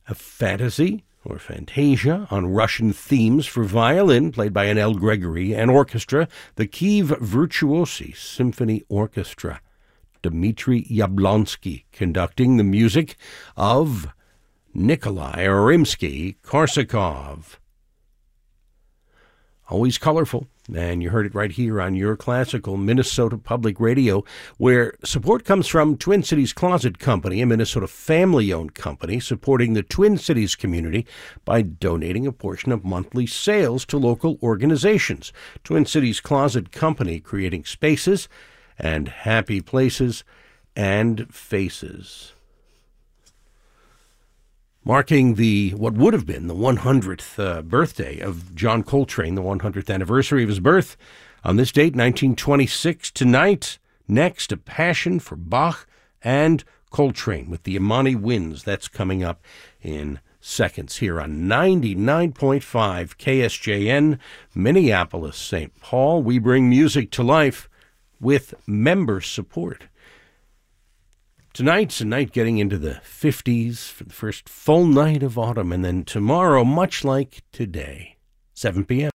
a fantasy or fantasia on Russian themes for violin, played by an L. Gregory, and orchestra, the Kiev Virtuosi Symphony Orchestra. Dmitry Yablonsky conducting the music of Nikolai Rimsky-Korsakov. Always colorful, and you heard it right here on your classical Minnesota Public Radio, where support comes from Twin Cities Closet Company, a Minnesota family-owned company supporting the Twin Cities community by donating a portion of monthly sales to local organizations. Twin Cities Closet Company, creating spaces and happy places and faces. Marking what would have been the 100th birthday of John Coltrane, the 100th anniversary of his birth. On this date, 1926, tonight, next, A Passion for Bach and Coltrane with the Imani Winds. That's coming up in seconds here on 99.5 KSJN, Minneapolis, St. Paul. We bring music to life with member support. Tonight's a night getting into the 50s for the first full night of autumn, and then tomorrow, much like today, 7 p.m.